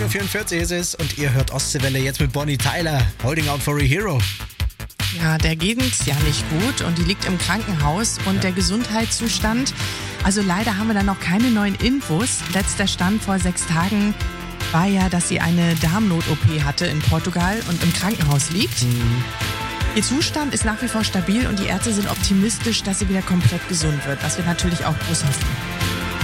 7.44 Uhr ist es und ihr hört Ostseewelle jetzt mit Bonnie Tyler, Holding Out for a Hero. Ja, der geht's ja nicht gut und die liegt im Krankenhaus und der Gesundheitszustand, also leider haben wir da noch keine neuen Infos. Letzter Stand vor 6 Tagen war ja, dass sie eine Darmnot-OP hatte in Portugal und im Krankenhaus liegt. Ihr Zustand ist nach wie vor stabil und die Ärzte sind optimistisch, dass sie wieder komplett gesund wird, was wir natürlich auch groß hoffen.